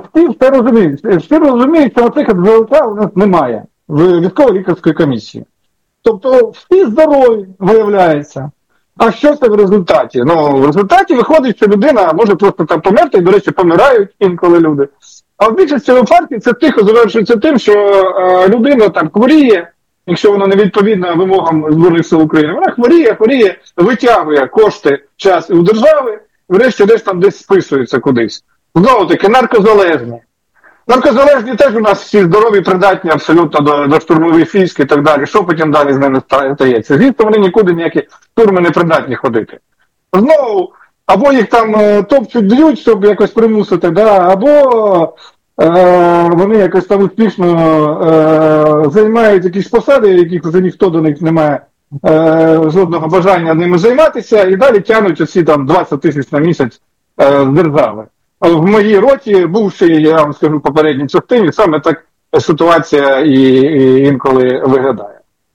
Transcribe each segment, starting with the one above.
всі все розуміють. Всі розуміють, що, наприклад, ВЛК у нас немає в військово-лікарської комісії. Тобто всі здорові, виявляється. А що це в результаті? Ну, в результаті виходить, що людина може просто там померти, і, до речі, помирають інколи люди. А в більшості випадків це тихо завершується тим, що людина там хворіє, якщо вона не відповідна вимогам Збройних сил України, вона хворіє, витягує кошти, час у держави, врешті десь списується кудись. Знову-таки, наркозалежні. Наркозалежні теж у нас всі здорові, придатні абсолютно до штурмових військ і так далі. Що потім далі з ними стається? Звісно, вони нікуди ніякі штурми не придатні ходити. Знову, або їх там топчуть, б'ють, щоб якось примусити, да? Або вони якось там успішно займають якісь посади, яких вже ніхто до них не має жодного бажання ними займатися, і далі тягнуть оці там 20 тисяч на місяць з держави. В моїй роті, бувши, я вам скажу, попередній частині, саме так ситуація і інколи виглядає.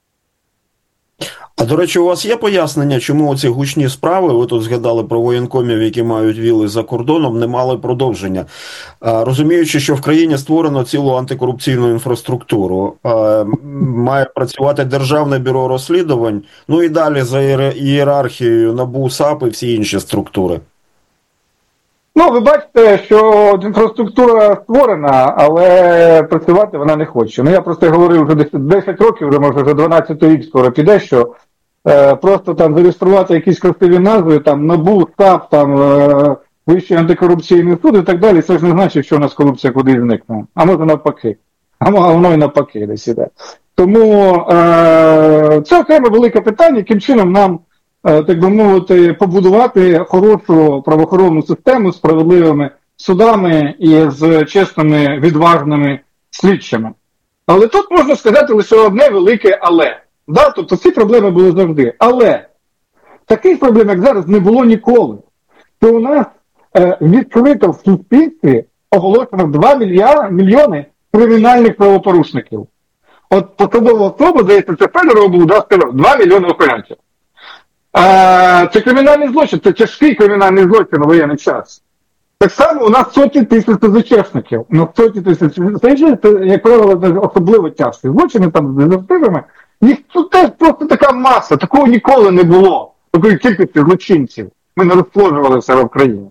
А, до речі, у вас є пояснення, чому оці гучні справи, ви тут згадали про воєнкомів, які мають віли за кордоном, не мали продовження? Розуміючи, що в країні створено цілу антикорупційну інфраструктуру, має працювати Державне бюро розслідувань, ну і далі за ієрархією НАБУ, САП і всі інші структури. Ну, ви бачите, що інфраструктура створена, але працювати вона не хоче. Ну, я просто говорив вже 10 років, вже може вже 12-й рік скоро піде, що просто там зареєструвати якісь красиві назви, там НАБУ, САП, там Вищий антикорупційний суд і так далі, це ж не значить, що у нас корупція кудись зникне. А може навпаки. А воно і навпаки десь іде. Тому це окреме велике питання, яким чином нам, так би мовити, побудувати хорошу правоохоронну систему з справедливими судами і з чесними, відважними слідчими. Але тут можна сказати лише одне велике «але». Да? Тобто ці проблеми були завжди. Але таких проблем, як зараз, не було ніколи. То у нас відкрито в суспільстві оголошено 2 мільйони кримінальних правопорушників. От посадова особа, здається, це Федоров був, да, сказав, 2 мільйони охоронців. Це кримінальний злочин, це тяжкий кримінальний злочин у воєнний час. Так само у нас сотні тисяч ТЗЧшників. Ну, сотні тисяч. Це, як правило, особливо тяжкі злочини там з дезертирами. Їх тут теж просто така маса, такого ніколи не було. Такої кількості злочинців. Ми не розплоджували себе в країні.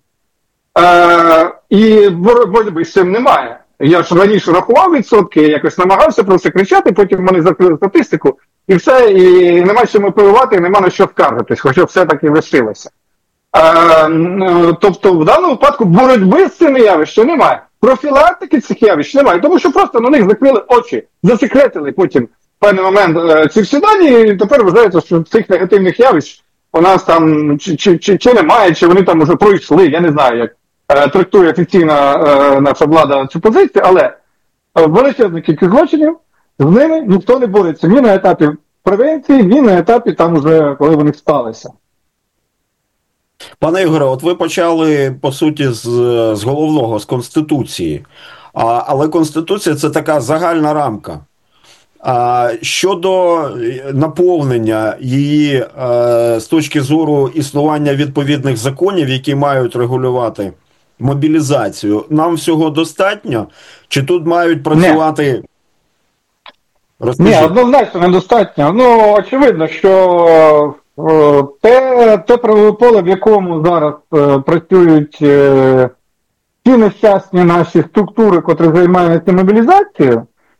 І боротьби з цим немає. Я ж раніше рахував відсотки, якось намагався про це кричати, потім вони закрили статистику, і все, і нема чим оперувати, і нема на що скаржитись, хоча все таки лишилося. Тобто, в даному випадку боротьби з цими явищами немає. Профілактики цих явищ немає, тому що просто на них закрили очі, засекретили потім в певний момент ці всі дані, і тепер вважається, що цих негативних явищ у нас там чи немає, чи вони там вже пройшли, я не знаю, як трактує офіційна наша влада цю позицію, але величезна кількість злочинів, з ними ніхто не бореться ні на етапі превенції, ні на етапі там уже, коли вони сталися. Пане Ігоре, от ви почали, по суті, з головного, з Конституції. Але Конституція – це така загальна рамка. Щодо наповнення її з точки зору існування відповідних законів, які мають регулювати мобілізацію, нам всього достатньо? Чи тут мають працювати... Ні, однозначно недостатньо. Ну, очевидно, що те правове поле, в якому зараз працюють ті нещасні наші структури, котрі займаються мобілізацією,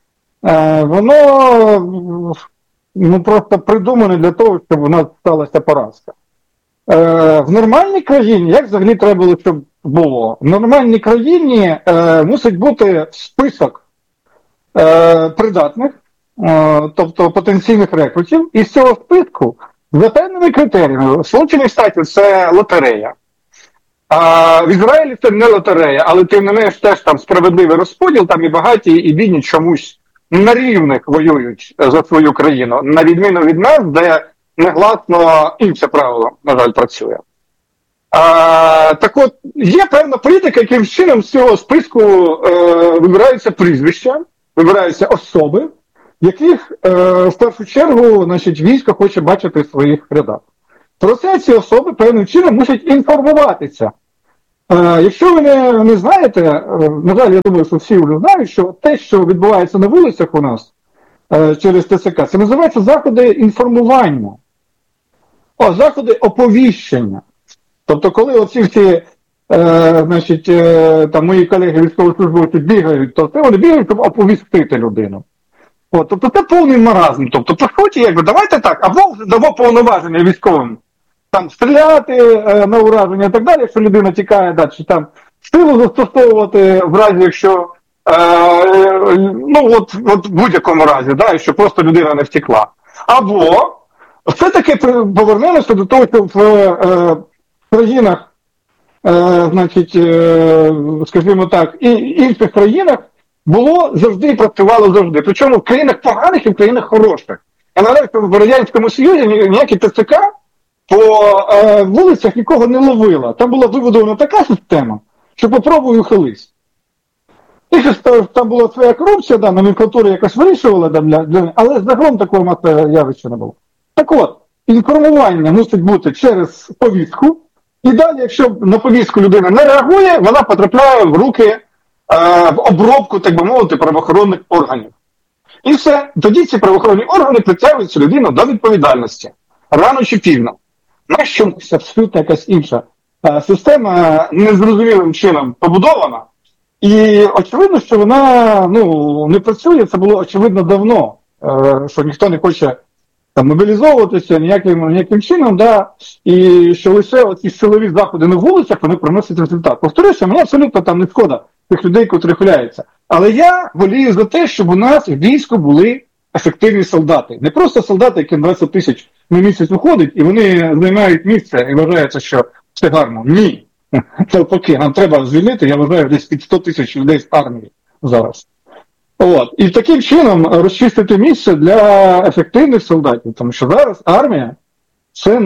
воно просто придумане для того, щоб у нас сталася поразка. В нормальній країні, як взагалі треба було, щоб було? В нормальній країні мусить бути список придатних, тобто потенційних рекрутів, і з цього списку за певними критеріями. В Сполучених Штатах це лотерея. В Ізраїлі це не лотерея, але тим не менш теж там справедливий розподіл, там і багаті, і бідні чомусь на рівних воюють за свою країну, на відміну від нас, де негласно інше правило, на жаль, працює. Так от, є певна політика, яким чином з цього списку вибираються прізвища, вибираються особи, яких в першу чергу, значить, військо хоче бачити в своїх рядах. Про це ці особи певним чином мусять інформуватися Якщо ви не знаєте, на жаль, я думаю, що всі вже знають, що те, що відбувається на вулицях у нас через ТСК, це називається заходи інформування, заходи оповіщення. Тобто, коли оці всі там мої колеги військовослужбовці бігають, то це вони бігають, щоб оповістити людину. Тобто це повний маразм. Тобто, по суті, якби, давайте так, або вже дамо повноваження військовим там стріляти на ураження і так далі, якщо людина тікає, да, чи там силу застосовувати в разі, якщо в будь-якому разі, да, якщо просто людина не втекла. Або все-таки повернемося до того, що в країнах, скажімо так, і інших країнах було завжди і працювало завжди. Причому в країнах поганих і в країнах хороших. Я нагадаю, що в Радянському Союзі ніякі ТЦК по вулицях нікого не ловила. Там була вибудована така система, що попробуй ухились. І там була своя корупція, да, номенклатура якось вирішувала, але загалом такого масового явища не було. Так от, інформування мусить бути через повістку, і далі, якщо на повістку людина не реагує, вона потрапляє в руки, в обробку, так би мовити, правоохоронних органів. І все. Тоді ці правоохоронні органи притягують людину до відповідальності. Рано чи пізно. На чомусь абсолютно якась інша система незрозумілим чином побудована. І очевидно, що вона не працює, це було очевидно давно, що ніхто не хоче там мобілізовуватися ніяким чином, да, і що лише оці силові заходи на вулицях, вони приносять результат. Повторюся, мені абсолютно там не шкода тих людей, котрі хиляються. Але я волію за те, щоб у нас в війську були ефективні солдати. Не просто солдати, яким 20 тисяч на місяць виходить, і вони займають місце і вважається, що все гарно. Ні. Навпаки, нам треба звільнити, я вважаю, десь під 100 тисяч людей з армії зараз. І таким чином розчистити місце для ефективних солдатів, тому що зараз армія це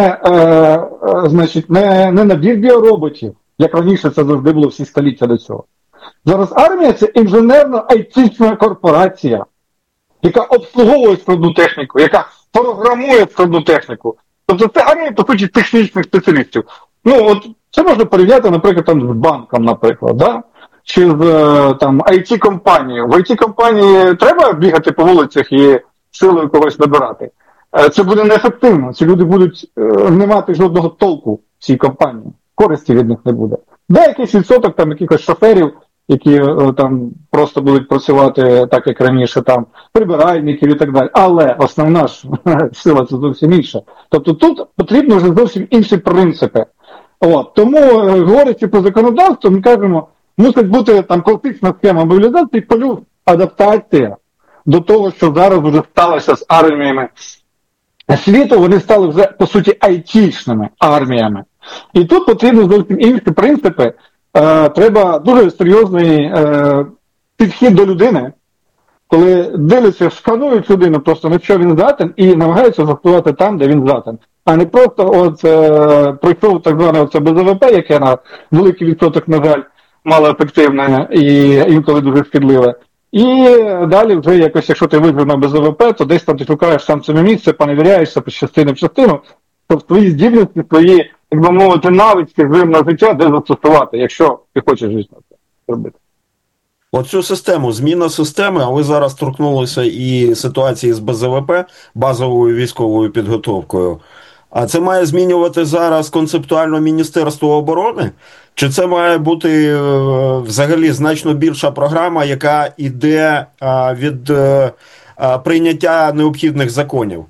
не набір біороботів, як раніше це завжди було всі століття до цього. Зараз армія це інженерно-айтічна корпорація, яка обслуговує складну техніку, яка програмує складну техніку. Тобто це армія, по суті, технічних спеціалістів. Це можна порівняти, наприклад, там, з банком, наприклад, да? Чи з там, IT-компанією. В IT-компанії треба бігати по вулицях і силою когось набирати. Це буде неефективно. Ці люди будуть не мати жодного толку в цій компанії. Користі від них не буде. Якийсь відсоток там якихось шоферів, які там просто будуть працювати так, як раніше, там, прибиральників і так далі. Але основна ж сила це зовсім інша. Тобто тут потрібні вже зовсім інші принципи. Тому, говорячи про законодавство, ми кажемо, мусить бути там класична схема мобілізації, плюс адаптація до того, що зараз вже сталося з арміями світу, вони стали вже, по суті, айтішними арміями. І тут потрібні зовсім інші принципи. Треба дуже серйозний підхід до людини, коли дивляться, сканують людину просто на що він здатен і намагаються застосувати там, де він здатен. А не просто пройшов так зване БЗВП, яке на великий відсоток, на жаль, малоефективне і інколи дуже шкідливе. І далі вже якось, якщо ти виграв на БЗВП, то десь там ти шукаєш сам собі місце, поневіряєшся по частини в частину, тобто твої здібності, твої, як би мовити, навички на життя, де застосувати, якщо ти хочеш життя робити. Оцю систему, зміна системи, а ви зараз торкнулися і ситуації з БЗВП, базовою військовою підготовкою. А це має змінювати зараз концептуально Міністерство оборони? Чи це має бути взагалі значно більша програма, яка йде від прийняття необхідних законів?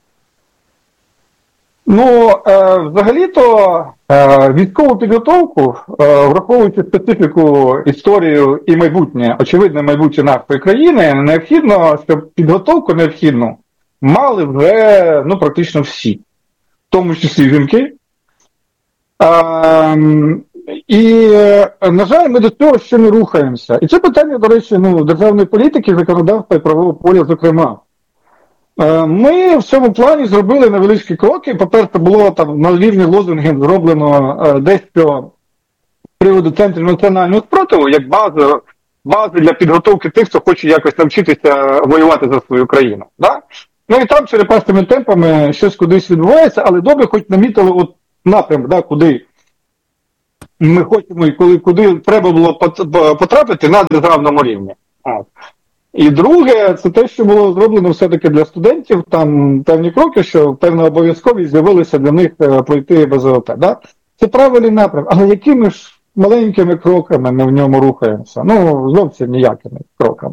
Взагалі-то військову підготовку, враховуючи специфіку, історію і майбутнє, очевидне майбутнє нашої країни, необхідно, щоб підготовку необхідну мали вже практично всі, в тому числі жінки. І, на жаль, ми до цього ще не рухаємося. І це питання, до речі, державної політики, законодавства і правового поля, зокрема. Ми в цьому плані зробили невеличкі кроки. По-перше, було там на рівні лозунгів зроблено дещо з приводу центрів національного спротиву, як бази для підготовки тих, хто хоче якось навчитися воювати за свою країну. Да? І там черепашними темпами щось кудись відбувається, але добре хоч намітили напрям, куди ми хочемо, і куди треба було потрапити на державному рівні. І друге, це те, що було зроблено все-таки для студентів, там певні кроки, що певна обов'язковість з'явилися для них пройти БЗВП. Да? Це правильний напрям, але якими ж маленькими кроками ми в ньому рухаємося? Ну, зовсім ніякими кроками.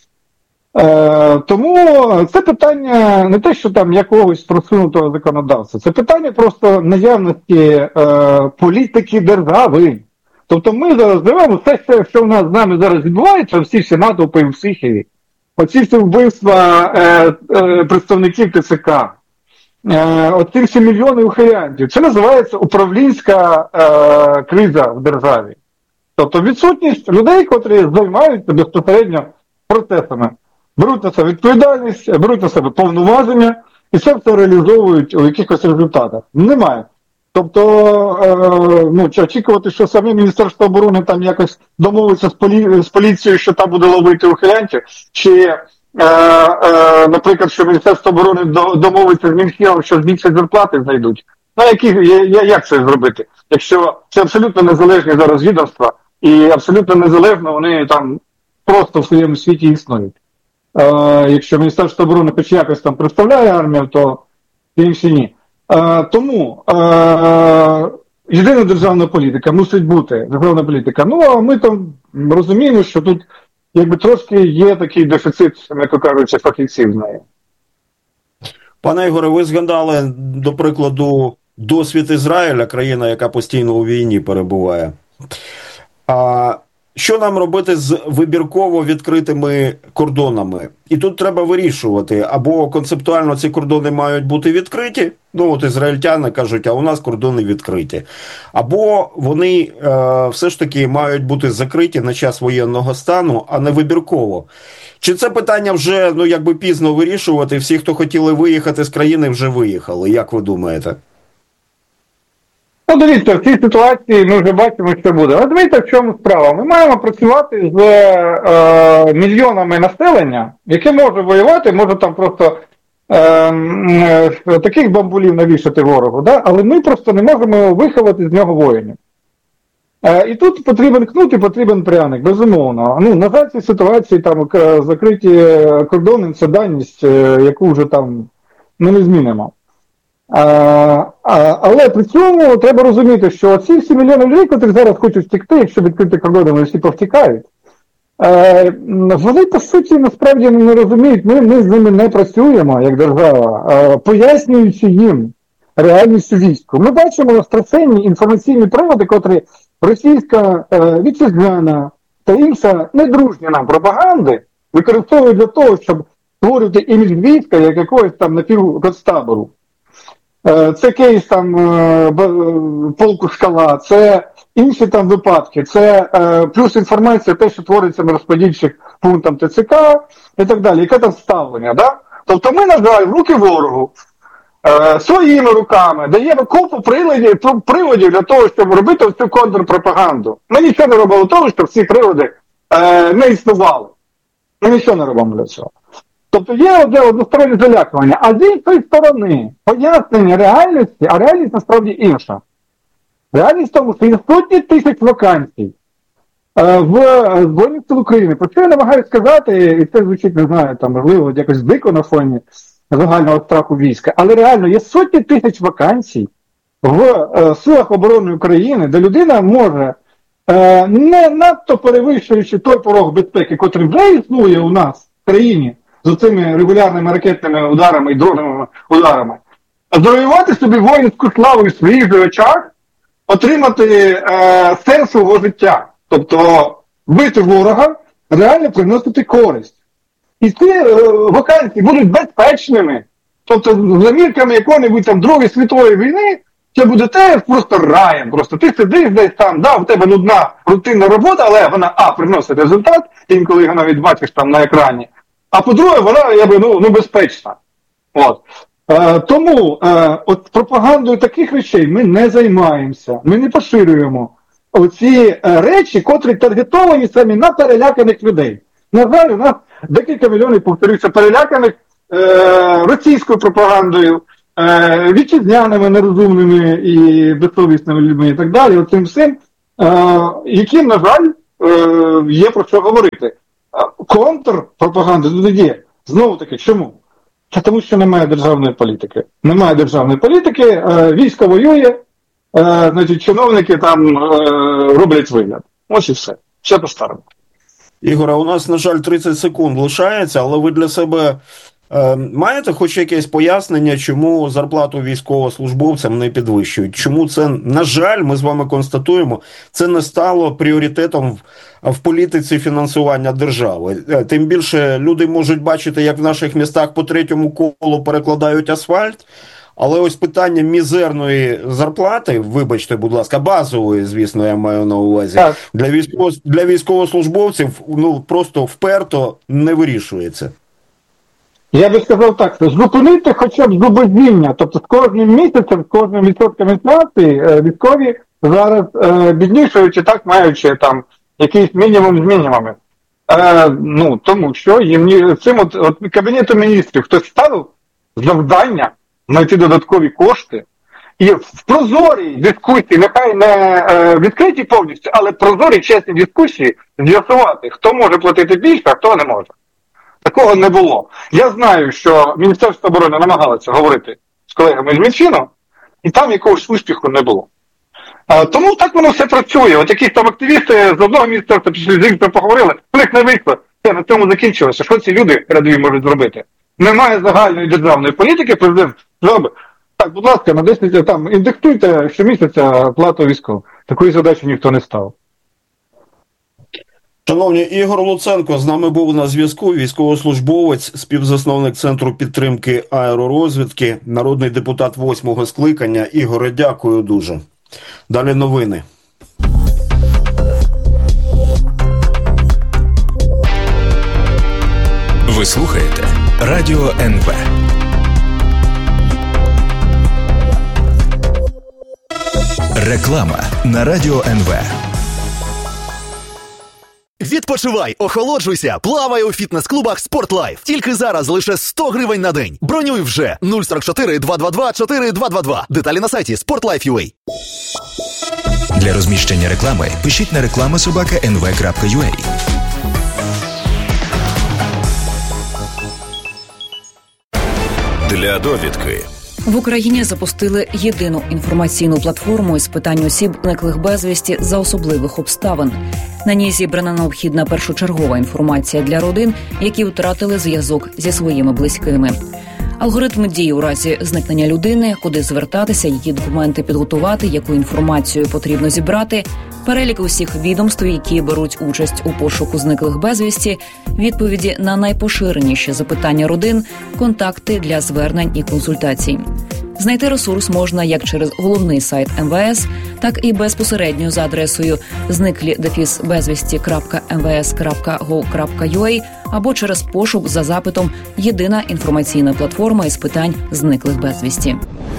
Тому це питання не те, що там якогось просунутого законодавства, це питання просто наявності політики держави. Тобто ми зараз живемо, все, що в нас з нами зараз відбувається, всі натовпи в Психіві, оці всі вбивства представників ТЦК, оці всі мільйони ухилянтів, це називається управлінська криза в державі. Тобто відсутність людей, котрі займаються безпосередньо процесами, беруть на себе відповідальність, беруть на себе повноваження і це все реалізовують у якихось результатах. Немає. Тобто, очікувати, що саме Міністерство оборони там якось домовиться з поліцією, що там буде ловити ухилянтів, чи, наприклад, що Міністерство оборони домовиться з Мінфіном, що збільшать зарплати знайдуть. Як це зробити? Якщо це абсолютно незалежні зараз відомства, і абсолютно незалежно вони там просто в своєму світі існують. Якщо Міністерство оборони хоч якось там представляє армію, то інші ні. Тому єдина державна політика мусить бути, державна політика. Ну, а ми там розуміємо, що тут якби трошки є такий дефіцит, м'яко кажучи, фахівців з нею. Пане Ігоре, ви згадали, до прикладу, досвід Ізраїля, країна, яка постійно у війні перебуває. Що нам робити з вибірково відкритими кордонами? І тут треба вирішувати, або концептуально ці кордони мають бути відкриті, ну от ізраїльтяни кажуть, а у нас кордони відкриті, або вони все ж таки мають бути закриті на час воєнного стану, а не вибірково. Чи це питання вже пізно вирішувати, всі, хто хотіли виїхати з країни, вже виїхали, як ви думаєте? Ну, дивіться, в цій ситуації ми вже бачимо, що буде. Але дивіться, в чому справа. Ми маємо працювати з мільйонами населення, яке може воювати, може там просто таких бамбулів навішати ворогу, да? Але ми просто не можемо виховати з нього воїнів. І тут потрібен кнут і потрібен пряник, безумовно. На жаль, цій ситуації там закриті кордони, це даність, яку вже там ми не змінимо. Але при цьому треба розуміти, що ці всі мільйони людей, які зараз хочуть втекти, якщо відкрити кордони, вони всі повтікають, вони, по суті, насправді не розуміють, ми з ними не працюємо, як держава, пояснюючи їм реальність війську. Ми бачимо страшенні інформаційні приводи, котрі російська, вітчизняна та інша недружня нам пропаганди використовують для того, щоб створювати імідж війська, як якогось там напівконцтабору. Це кейс там полку «Шкала», це інші там випадки, це плюс інформація, те, що твориться на розподільчих пунктах ТЦК і так далі, яке там ставлення, да? Тобто ми, на жаль, в руки ворогу своїми руками даємо купу приводів для того, щоб робити цю контрпропаганду. Ми нічого не робимо того, щоб ці приводи не існували. Ми нічого не робимо для цього. Тобто є одностороннє залякування, а з іншої сторони пояснення реальності, а реальність насправді інша. Реальність в тому, що є сотні тисяч вакансій в Збройних сил України. Про що я намагаюся сказати, і це звучить, не знаю, там, можливо, якось дико на фоні загального страху війська, але реально є сотні тисяч вакансій в силах оборони України, де людина може, не надто перевищуючи той порог безпеки, котрий вже існує у нас в країні, з цими регулярними ракетними ударами і дроновими ударами, завоювати собі воїнську славу і в своїх же очах, отримати сенс свого життя. Тобто бити ворога, реально приносити користь. І ці вакансії будуть безпечними. Тобто з замірками якої-небудь там Другої світової війни, це буде те просто раєм. Просто ти сидиш десь там, да, у тебе нудна рутинна робота, але вона, приносить результат, інколи його навіть бачиш там на екрані. А по-друге, вона, безпечна. От. Тому от пропагандою таких речей ми не займаємося, ми не поширюємо оці речі, котрі таргетовані самі на переляканих людей. На жаль, у нас декілька мільйонів, повторюся, переляканих російською пропагандою, вітчизняними, нерозумними і безсовісними людьми і так далі, оцим всім. яким, на жаль, є про що говорити. Контрпропаганда тут є. Знову-таки, чому? Це тому, що немає державної політики. Немає державної політики, військо воює, значить, чиновники там роблять вигляд. Ось і все. Все по-старому. Ігоре, у нас, на жаль, 30 секунд лишається, але ви для себе маєте хоч якесь пояснення, чому зарплату військовослужбовцям не підвищують? Чому це, на жаль, ми з вами констатуємо, це не стало пріоритетом в політиці фінансування держави? Тим більше люди можуть бачити, як в наших містах по третьому колу перекладають асфальт, але ось питання мізерної зарплати, вибачте, будь ласка, базової, звісно, я маю на увазі, для військовослужбовців просто вперто не вирішується. Я би сказав так, зупинити хоча б зубожіння, тобто з кожним місяцем, з кожним відсотком інфляції військові зараз біднішують і так маючи там якийсь мінімум з мінімумами. Тому що їм цим от Кабінету міністрів хтось ставив завдання знайти додаткові кошти і в прозорій дискусії, нехай не відкриті повністю, але прозорі, чесні дискусії з'ясувати, хто може платити більше, а хто не може. Такого не було. Я знаю, що Міністерство оборони намагалося говорити з колегами з Мінфіну, і там якогось успіху не було. Тому так воно все працює. От якісь там активісти з одного міністерства пішли з іншого поговорили, в них не вийшло. Все, на цьому закінчилося. Що ці люди рядові можуть зробити? Немає загальної державної політики, президент зробить. Так, будь ласка, на 10 там індексуйте щомісяця плату військовим. Такої задачі ніхто не ставив. Шановні, Ігор Луценко з нами був на зв'язку, військовослужбовець, співзасновник Центру підтримки аеророзвідки, народний депутат 8-го скликання. Ігоре, дякую дуже. Далі новини. Ви слухаєте Радіо НВ. Реклама на Радіо НВ. Відпочивай, охолоджуйся, плавай у фітнес-клубах «Спортлайф». Тільки зараз лише 100 гривень на день. Бронюй вже 044 222 4222. Деталі на сайті sportlife.ua. Для розміщення реклами пишіть на reklama@nv.ua. Для довідки. В Україні запустили єдину інформаційну платформу із питань осіб, зниклих безвісті за особливих обставин. На ній зібрана необхідна першочергова інформація для родин, які втратили зв'язок зі своїми близькими. Алгоритм дій у разі зникнення людини, куди звертатися, які документи підготувати, яку інформацію потрібно зібрати, перелік усіх відомств, які беруть участь у пошуку зниклих безвісті, відповіді на найпоширеніші запитання родин, контакти для звернень і консультацій. Знайти ресурс можна як через головний сайт МВС, так і безпосередньо за адресою znikli-bezvісті.mvs.gov.ua або через пошук за запитом «Єдина інформаційна платформа із питань зниклих безвісті».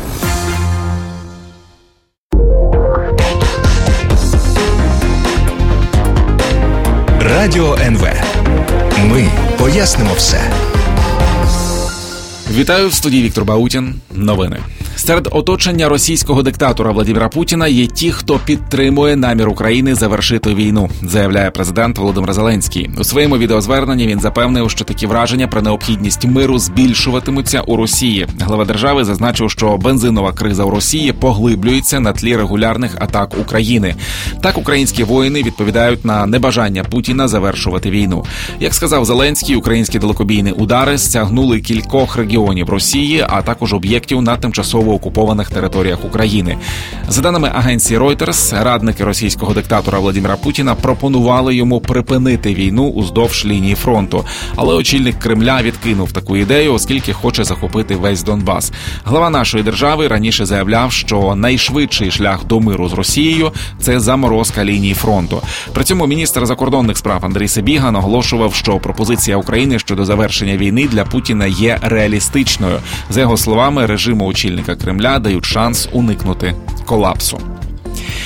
Радіо НВ. Ми пояснимо все. Вітаю, в студії Віктор Баутін. Новини. Серед оточення російського диктатора Владимира Путіна є ті, хто підтримує намір України завершити війну, заявляє президент Володимир Зеленський. У своєму відеозверненні він запевнив, що такі враження про необхідність миру збільшуватимуться у Росії. Глава держави зазначив, що бензинова криза у Росії поглиблюється на тлі регулярних атак України. Так українські воїни відповідають на небажання Путіна завершувати війну. Як сказав Зеленський, українські далекобійні удари стягнули кількох регіонів Росії, а також об'єктів на тимчасово окупованих територіях України. За даними агенції Reuters, радники російського диктатора Владимира Путіна пропонували йому припинити війну уздовж лінії фронту. Але очільник Кремля відкинув таку ідею, оскільки хоче захопити весь Донбас. Глава нашої держави раніше заявляв, що найшвидший шлях до миру з Росією – це заморозка лінії фронту. При цьому міністр закордонних справ Андрій Сибіга наголошував, що пропозиція України щодо завершення війни для Путіна є реалістичною. За його словами, режиму очільника Кремля дають шанс уникнути колапсу.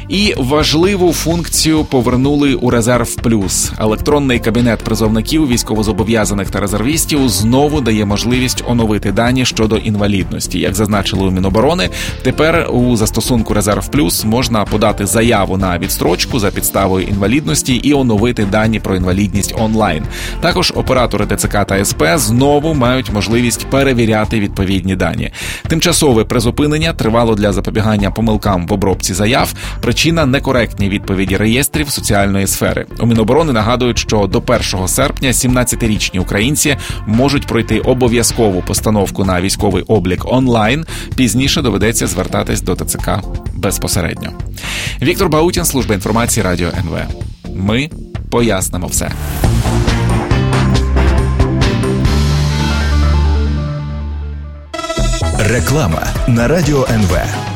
І важливу функцію повернули у Резерв Плюс. Електронний кабінет призовників, військовозобов'язаних та резервістів знову дає можливість оновити дані щодо інвалідності. Як зазначили у Міноборони, тепер у застосунку Резерв Плюс можна подати заяву на відстрочку за підставою інвалідності і оновити дані про інвалідність онлайн. Також оператори ТЦК та СП знову мають можливість перевіряти відповідні дані. Тимчасове призупинення тривало для запобігання помилкам в обробці заяв. Причина – некоректні відповіді реєстрів соціальної сфери. У Міноборони нагадують, що до 1 серпня 17-річні українці можуть пройти обов'язкову постановку на військовий облік онлайн. Пізніше доведеться звертатись до ТЦК безпосередньо. Віктор Баутін, служба інформації Радіо НВ. Ми пояснимо все. Реклама на Радіо НВ.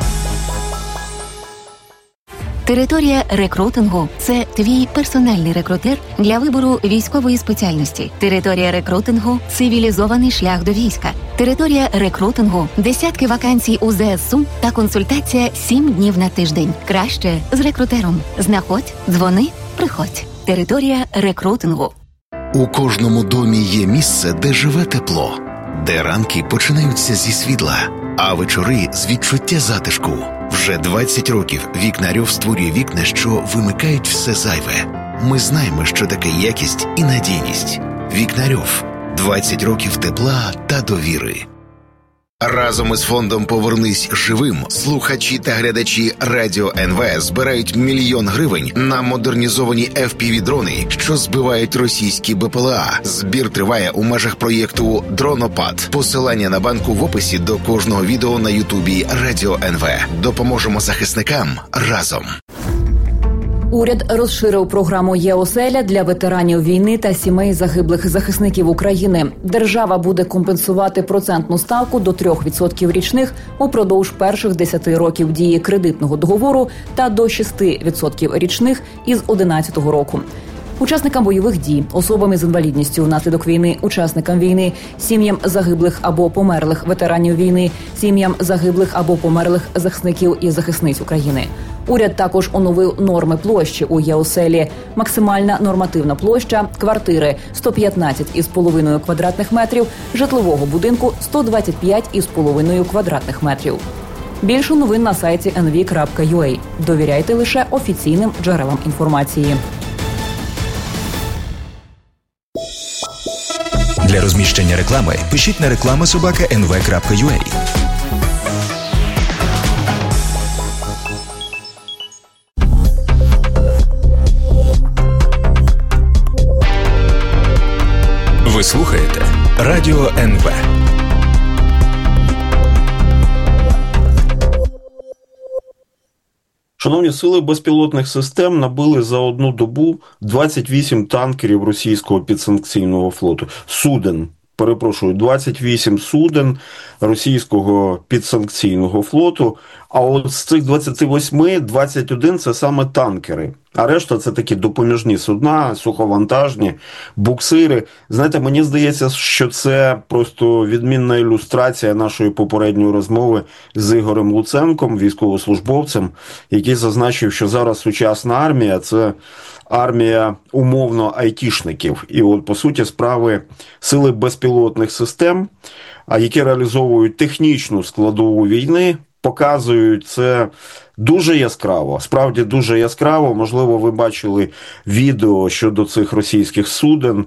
Територія рекрутингу – це твій персональний рекрутер для вибору військової спеціальності. Територія рекрутингу – цивілізований шлях до війська. Територія рекрутингу – десятки вакансій у ЗСУ та консультація 7 днів на тиждень. Краще з рекрутером. Знаходь, дзвони, приходь. Територія рекрутингу. У кожному домі є місце, де живе тепло, де ранки починаються зі світла, а вечори з відчуття затишку. Вже 20 років Вікнарьов створює вікна, що вимикають все зайве. Ми знаємо, що таке якість і надійність. Вікнарьов. 20 років тепла та довіри. Разом із фондом «Повернись живим» слухачі та глядачі Радіо НВ збирають 1 мільйон гривень на модернізовані FPV-дрони, що збивають російські БПЛА. Збір триває у межах проєкту «Дронопад». Посилання на банку в описі до кожного відео на Ютубі Радіо НВ. Допоможемо захисникам разом. Уряд розширив програму «Є-оселя» для ветеранів війни та сімей загиблих захисників України. Держава буде компенсувати процентну ставку до 3% річних упродовж перших 10 років дії кредитного договору та до 6% річних із 2011 року. Учасникам бойових дій, особам із інвалідністю внаслідок війни, учасникам війни, сім'ям загиблих або померлих ветеранів війни, сім'ям загиблих або померлих захисників і захисниць України. Уряд також оновив норми площі у Є-оселі. Максимальна нормативна площа квартири – 115,5 квадратних метрів, житлового будинку – 125,5 квадратних метрів. Більше новин на сайті nv.ua. Довіряйте лише офіційним джерелам інформації. Для розміщення реклами пишіть на reklama@nv.ua. Ви слухаєте Радіо НВ. Шановні, сили безпілотних систем набили за одну добу 28 танкерів російського підсанкційного флоту. 28 суден російського підсанкційного флоту, а от з цих 28, 21 – це саме танкери. А решта – це такі допоміжні судна, суховантажні, буксири. Знаєте, мені здається, що це просто відмінна ілюстрація нашої попередньої розмови з Ігорем Луценком, військовослужбовцем, який зазначив, що зараз сучасна армія – це армія умовно айтішників. І от, по суті справи, сили безпілотних систем, які реалізовують технічну складову війни, показують це дуже яскраво, справді дуже яскраво. Можливо, ви бачили відео щодо цих російських суден,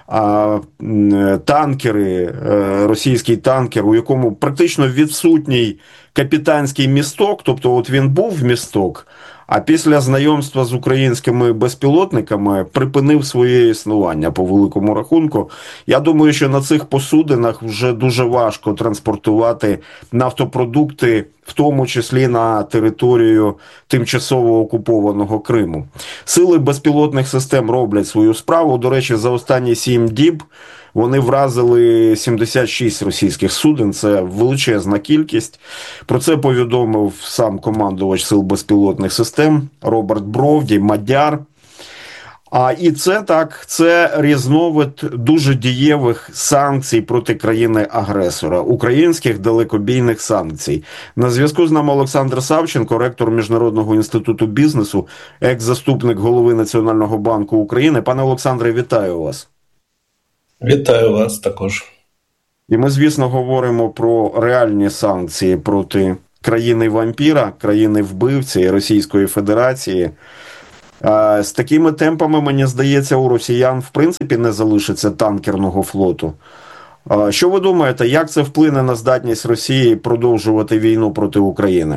танкери, російський танкер, у якому практично відсутній капітанський місток, тобто от він був місток, а після знайомства з українськими безпілотниками припинив своє існування по великому рахунку. Я думаю, що на цих посудинах вже дуже важко транспортувати нафтопродукти, в тому числі на територію тимчасово окупованого Криму. Сили безпілотних систем роблять свою справу. До речі, за останні 7 діб вони вразили 76 російських суден, це величезна кількість. Про це повідомив сам командувач сил безпілотних систем Роберт Бровді, мадяр. І це різновид дуже дієвих санкцій проти країни-агресора, українських далекобійних санкцій. На зв'язку з нами Олександр Савченко, ректор Міжнародного інституту бізнесу, екс-заступник голови Національного банку України. Пане Олександре, вітаю вас. Вітаю вас також. І ми, звісно, говоримо про реальні санкції проти країни-вампіра, країни-вбивці Російської Федерації. З такими темпами, мені здається, у росіян в принципі не залишиться танкерного флоту. Що ви думаєте, як це вплине на здатність Росії продовжувати війну проти України?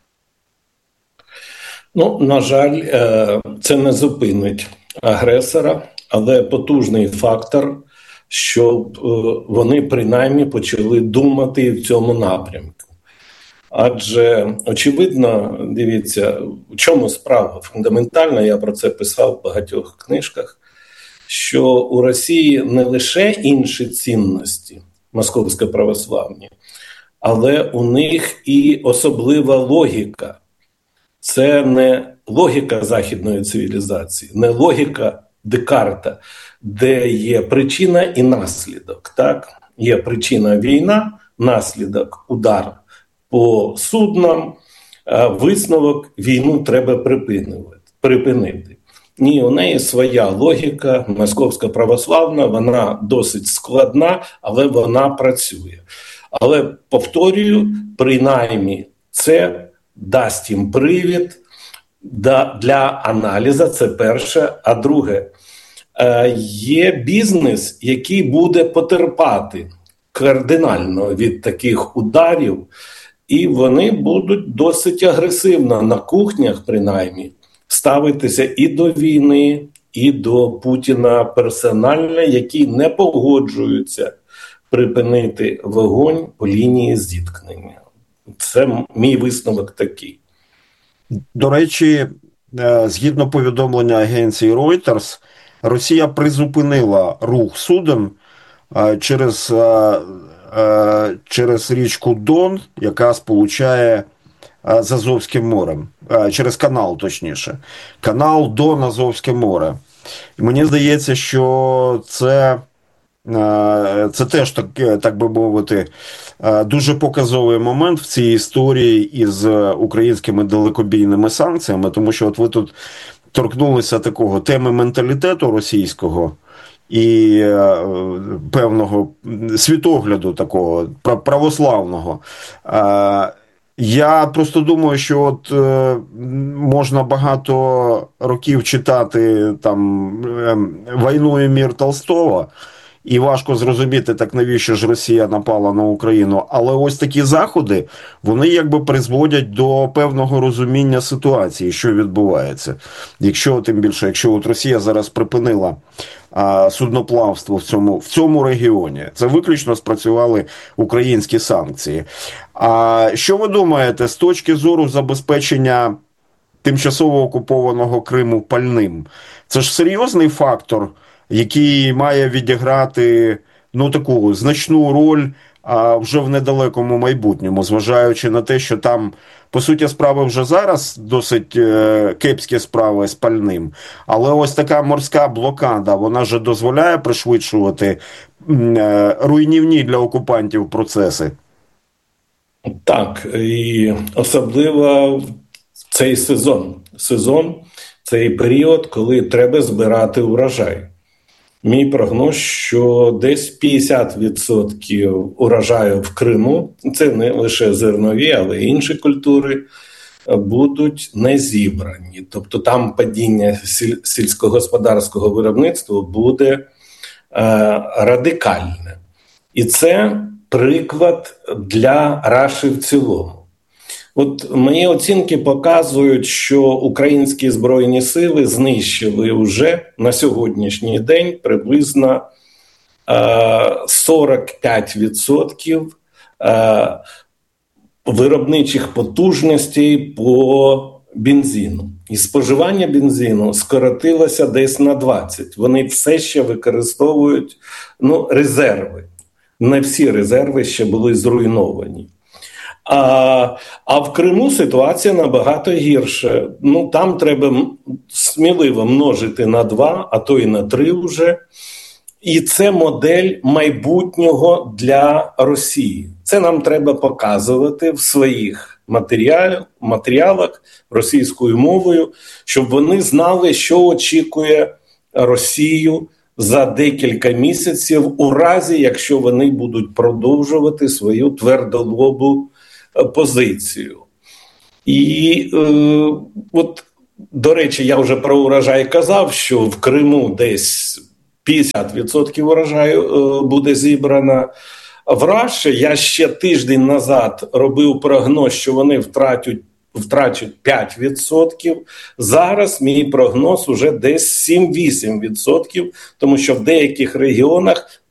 На жаль, це не зупинить агресора, але потужний фактор, щоб вони принаймні почали думати в цьому напрямку. Адже, очевидно, дивіться, у чому справа фундаментальна, я про це писав в багатьох книжках, що у Росії не лише інші цінності, московсько православні, але у них і особлива логіка. Це не логіка західної цивілізації, не логіка Декарта, де є причина і наслідок. Так? Є причина війна, наслідок удар по суднам, висновок війну треба припинити. Ні, у неї своя логіка, московська православна, вона досить складна, але вона працює. Але, повторюю, принаймні це дасть їм привід для аналізу, це перше. А друге, є бізнес, який буде потерпати кардинально від таких ударів, і вони будуть досить агресивно на кухнях, принаймні, ставитися і до війни, і до Путіна персонально, які не погоджуються припинити вогонь по лінії зіткнення. Це мій висновок такий. До речі, згідно повідомлення агенції Reuters, Росія призупинила рух суден через річку Дон, яка сполучає з Азовським морем, через канал, точніше. Канал Дон-Азовське море. І мені здається, що це теж, так би мовити, дуже показовий момент в цій історії із українськими далекобійними санкціями, тому що от ви тут торкнулися такого теми менталітету російського і певного світогляду такого православного. Я просто думаю, що от можна багато років читати там «Війну і мир» Толстого, і важко зрозуміти, так навіщо ж Росія напала на Україну. Але ось такі заходи, вони якби призводять до певного розуміння ситуації, що відбувається. Якщо, тим більше, якщо от Росія зараз припинила судноплавство в цьому регіоні, це виключно спрацювали українські санкції. А що ви думаєте з точки зору забезпечення тимчасово окупованого Криму пальним? Це ж серйозний фактор, який має відіграти таку значну роль вже в недалекому майбутньому, зважаючи на те, що там, по суті справи, вже зараз досить кепські справи з пальним. Але ось така морська блокада, вона же дозволяє пришвидшувати руйнівні для окупантів процеси. Так, і особливо в цей сезон, цей період, коли треба збирати урожай. Мій прогноз, що десь 50% урожаю в Криму, це не лише зернові, але й інші культури, будуть не зібрані. Тобто там падіння сільськогосподарського виробництва буде радикальне. І це приклад для Раші в цілому. От мої оцінки показують, що українські Збройні сили знищили вже на сьогоднішній день приблизно 45% виробничих потужностей по бензину. І споживання бензину скоротилося десь на 20%. Вони все ще використовують резерви. Не всі резерви ще були зруйновані. А в Криму ситуація набагато гірша. Там треба сміливо множити на 2, а то і на 3 вже. І це модель майбутнього для Росії. Це нам треба показувати в своїх матеріалах російською мовою, щоб вони знали, що очікує Росію за декілька місяців у разі, якщо вони будуть продовжувати свою твердолобу позицію. І до речі, я вже про урожай казав, що в Криму десь 50% урожаю буде зібрано. В Раші я ще тиждень назад робив прогноз, що вони втрачать 5%. Зараз мій прогноз уже десь 7-8%, тому що в деяких регіонах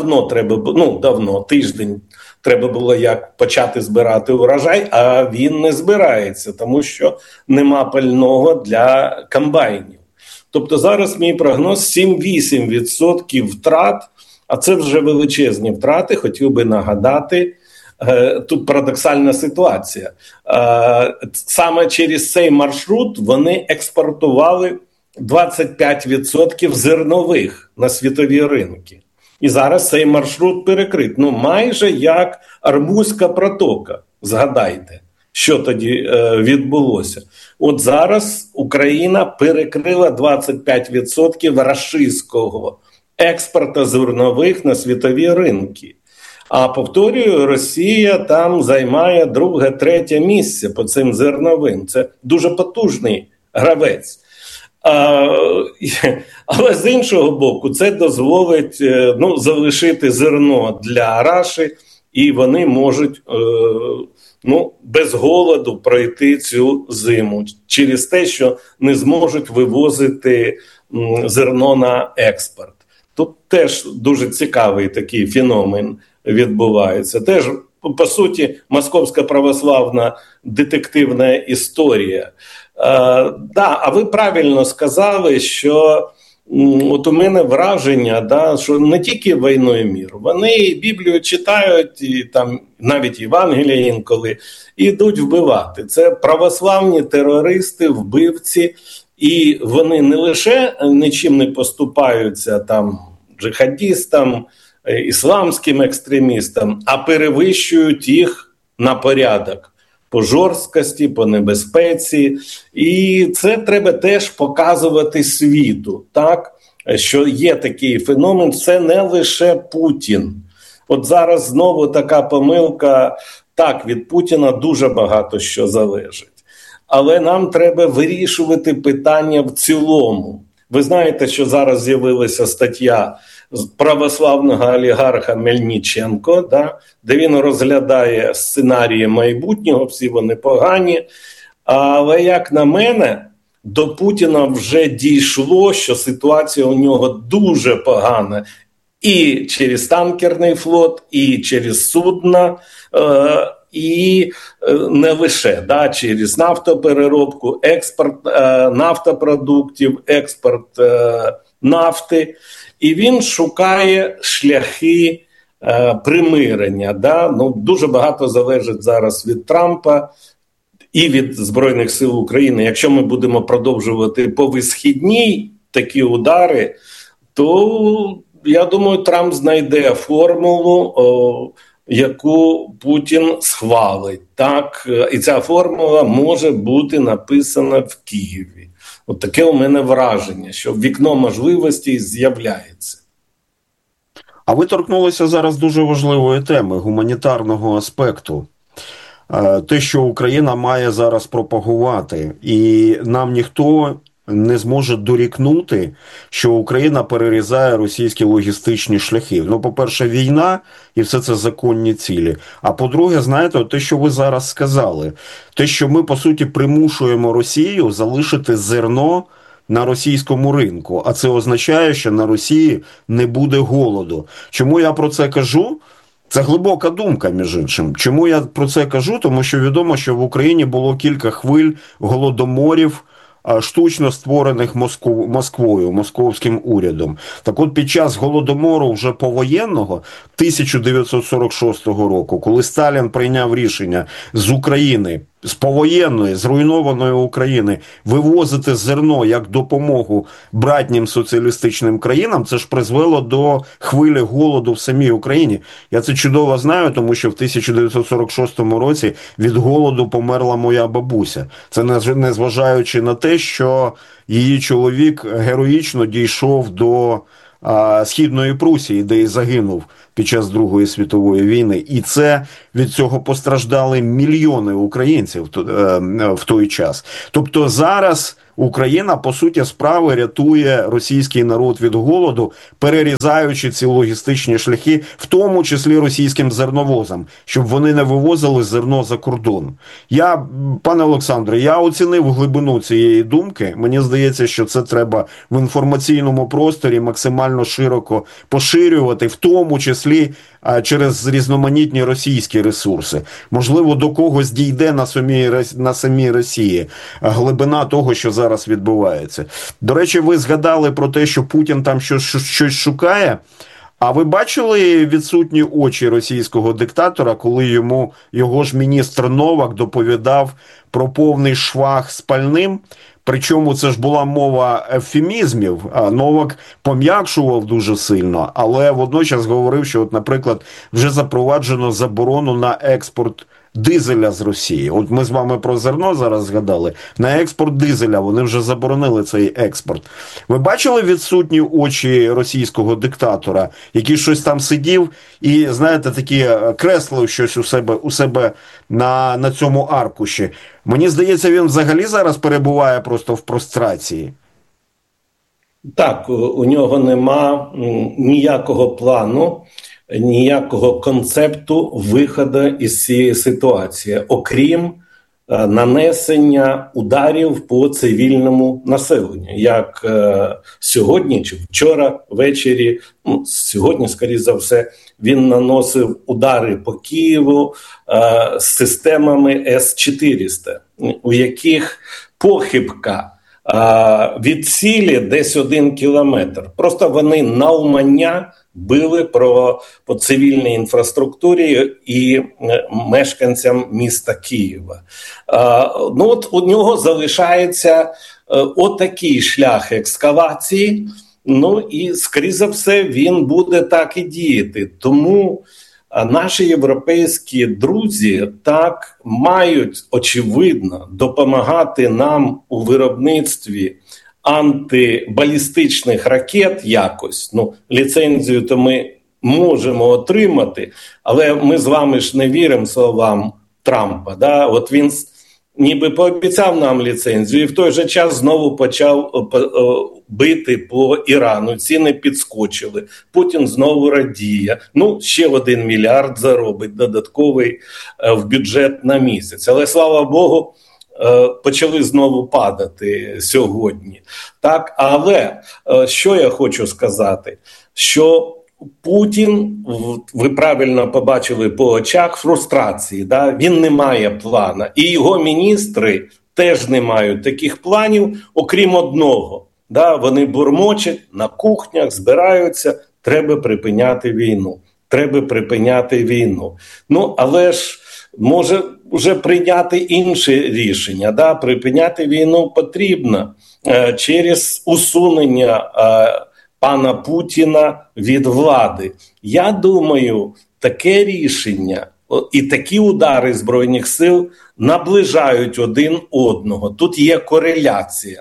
тиждень треба було як почати збирати урожай, а він не збирається, тому що нема пального для комбайнів. Тобто зараз мій прогноз 7-8% втрат, а це вже величезні втрати, хотів би нагадати. Тут парадоксальна ситуація. Саме через цей маршрут вони експортували 25% зернових на світові ринки. І зараз цей маршрут перекрит. Майже як Армузька протока. Згадайте, що тоді відбулося. От зараз Україна перекрила 25% рашистського експорту зернових на світові ринки. А, повторюю, Росія там займає 2-3 місце по цим зерновим. Це дуже потужний гравець. Але з іншого боку, це дозволить залишити зерно для Раші, і вони можуть без голоду пройти цю зиму через те, що не зможуть вивозити зерно на експорт. Тут теж дуже цікавий такий феномен відбувається. Теж, по суті, московська православна детективна історія. А ви правильно сказали, що от у мене враження, що не тільки «Війну і мир», вони і Біблію читають, і там навіть Євангелія інколи, і йдуть вбивати. Це православні терористи, вбивці, і вони не лише нічим не поступаються там джихадістам, ісламським екстремістам, а перевищують їх на порядок. По жорсткості, по небезпеці. І це треба теж показувати світу, так? Що є такий феномен, це не лише Путін. От зараз знову така помилка, так, від Путіна дуже багато що залежить. Але нам треба вирішувати питання в цілому. Ви знаєте, що зараз з'явилася стаття православного олігарха Мельниченко, де він розглядає сценарії майбутнього, всі вони погані. Але, як на мене, до Путіна вже дійшло, що ситуація у нього дуже погана. І через танкерний флот, і через судна, і не лише через нафтопереробку, експорт нафтопродуктів, експорт нафти. І він шукає шляхи примирення. Дуже багато залежить зараз від Трампа і від Збройних сил України. Якщо ми будемо продовжувати по висхідній такі удари, то, я думаю, Трамп знайде формулу, яку Путін схвалить. Так? І ця формула може бути написана в Києві. От таке у мене враження, що вікно можливостей з'являється. А ви торкнулися зараз дуже важливої теми – гуманітарного аспекту. Те, що Україна має зараз пропагувати, і нам ніхто не зможе дорікнути, що Україна перерізає російські логістичні шляхи. По-перше, війна, і все це законні цілі. А по-друге, знаєте, те, що ви зараз сказали, те, що ми, по суті, примушуємо Росію залишити зерно на російському ринку, а це означає, що на Росії не буде голоду. Чому я про це кажу? Це глибока думка, між іншим. Чому я про це кажу? Тому що відомо, що в Україні було кілька хвиль голодоморів штучно створених Москвою, московським урядом. Так от під час Голодомору вже повоєнного 1946 року, коли Сталін прийняв рішення з України, з повоєнної, зруйнованої України, вивозити зерно як допомогу братнім соціалістичним країнам, це ж призвело до хвилі голоду в самій Україні. Я це чудово знаю, тому що в 1946 році від голоду померла моя бабуся. Це не зважаючи на те, що її чоловік героїчно дійшов до Східної Прусії, де і загинув під час Другої світової війни. І це від цього постраждали мільйони українців в той час. Тобто зараз Україна, по суті справи, рятує російський народ від голоду, перерізаючи ці логістичні шляхи, в тому числі російським зерновозам, щоб вони не вивозили зерно за кордон. Пане Олександре, я оцінив глибину цієї думки. Мені здається, що це треба в інформаційному просторі максимально широко поширювати, в тому числі через різноманітні російські ресурси. Можливо, до когось дійде на самій Росії глибина того, що зараз відбувається. До речі, ви згадали про те, що Путін там щось шукає. А ви бачили відсутні очі російського диктатора, коли його ж міністр Новак доповідав про повний швах з пальним? Причому це ж була мова ефемізмів. Новак пом'якшував дуже сильно, але водночас говорив, що, от, наприклад, вже запроваджено заборону на експорт дизеля з Росії. От ми з вами про зерно зараз згадали. На експорт дизеля вони вже заборонили цей експорт. Ви бачили відсутні очі російського диктатора, який щось там сидів і, знаєте, такі креслив щось у себе на цьому аркуші? Мені здається, він взагалі зараз перебуває просто в прострації. Так, у нього нема ніякого плану, ніякого концепту виходу із цієї ситуації, окрім нанесення ударів по цивільному населенню. Як сьогодні чи вчора ввечері, сьогодні, скоріше за все, він наносив удари по Києву з системами С-400, у яких похибка від цілі десь 1 кілометр. Просто вони навмання били по цивільній інфраструктурі і мешканцям міста Києва. От у нього залишається отакий шлях екскавації, і, скоріше за все, він буде так і діяти. Тому наші європейські друзі так мають, очевидно, допомагати нам у виробництві антибалістичних ракет якось. Ліцензію то ми можемо отримати, але ми з вами ж не віримо словам Трампа. Да? От він ніби пообіцяв нам ліцензію і в той же час знову почав бити по Ірану. Ціни підскочили. Путін знову радіє. Ще 1 мільярд заробить додатковий в бюджет на місяць. Але, слава Богу, почали знову падати сьогодні. Так, але що я хочу сказати? Що Путін, ви правильно побачили по очах, фрустрації. Да? Він не має плану. І його міністри теж не мають таких планів, окрім одного. Да? Вони бурмочать на кухнях, збираються, треба припиняти війну. Треба припиняти війну. Але ж може вже прийняти інше рішення. Да? Припиняти війну потрібно через усунення пана Путіна від влади. Я думаю, таке рішення і такі удари Збройних сил наближають один одного. Тут є кореляція.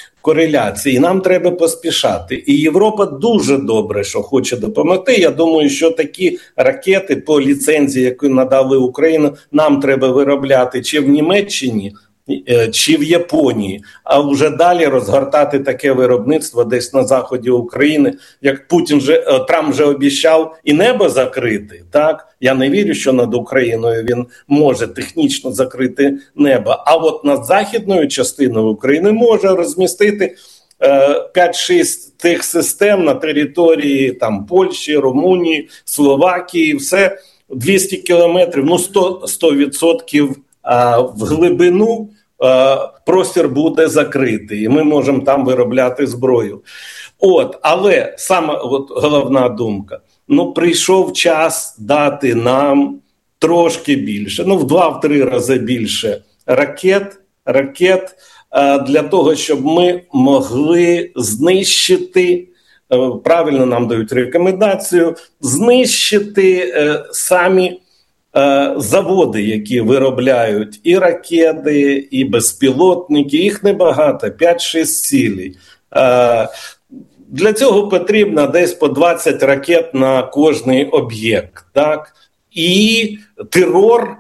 І нам треба поспішати. І Європа дуже добре, що хоче допомогти. Я думаю, що такі ракети по ліцензії, яку надали Україну, нам треба виробляти чи в Німеччині, чи в Японії, а вже далі розгортати таке виробництво десь на заході України, як Трамп вже обіцяв і небо закрити, так? Я не вірю, що над Україною він може технічно закрити небо, а от над західною частиною України може розмістити 5-6 тих систем на території там Польщі, Румунії, Словакії, все 200 кілометрів, 100% в глибину простір буде закритий, і ми можемо там виробляти зброю. Але саме головна думка, прийшов час дати нам трошки більше, в 2-3 рази більше ракет для того, щоб ми могли знищити, правильно нам дають рекомендацію, знищити самі заводи, які виробляють і ракети, і безпілотники, їх небагато, 5-6 цілей. Для цього потрібно десь по 20 ракет на кожний об'єкт, так? І терор